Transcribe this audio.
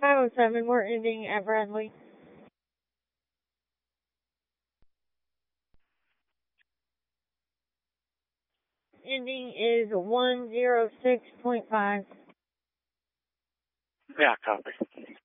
507, we're ending at Bradley. Ending is 106.5. Yeah, copy.